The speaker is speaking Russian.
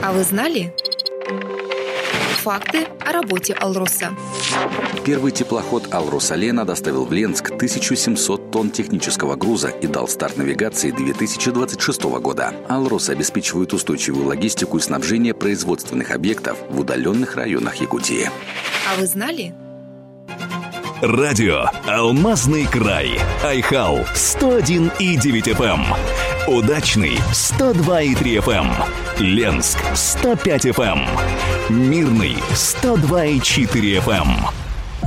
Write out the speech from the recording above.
А вы знали? Факты о работе «Алроса». Первый теплоход «Алроса-Лена» доставил в Ленск 1700 тонн технического груза и дал старт навигации 2026 года. «Алроса» обеспечивает устойчивую логистику и снабжение производственных объектов в удаленных районах Якутии. А вы знали? Радио «Алмазный край». Айхал 101,9 FM. Удачный 102,3 FM. Ленск 105 FM. Мирный 102,4 FM.